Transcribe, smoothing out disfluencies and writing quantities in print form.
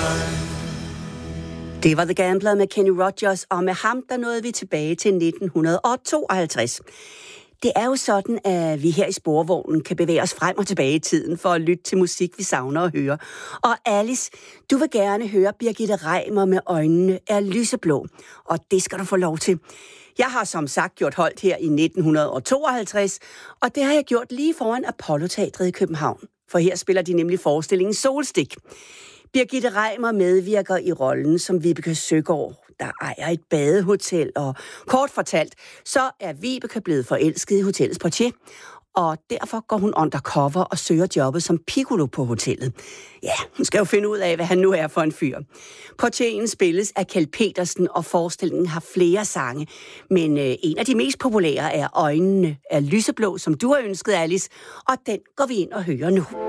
Det var The Gambler med Kenny Rogers, og med ham der nåede vi tilbage til 1952. Det er jo sådan, at vi her i Sporvognen kan bevæge os frem og tilbage i tiden for at lytte til musik, vi savner at høre. Og Alice, du vil gerne høre Birgitte Reimer med Øjnene er lyseblå, og det skal du få lov til. Jeg har som sagt gjort holdt her i 1952, og det har jeg gjort lige foran Apollo-teatret i København. For her spiller de nemlig forestillingen Solstik. Birgitte Reimer medvirker i rollen som Vibeke Søgaard, der ejer et badehotel, og kort fortalt, så er Vibeke blevet forelsket i hotellets portier, og derfor går hun undercover og søger jobbet som piccolo på hotellet. Ja, hun skal jo finde ud af, hvad han nu er for en fyr. Portieren spilles af Kjeld Petersen, og forestillingen har flere sange, men en af de mest populære er Øjnene er lyseblå, som du har ønsket, Alice, og den går vi ind og hører nu.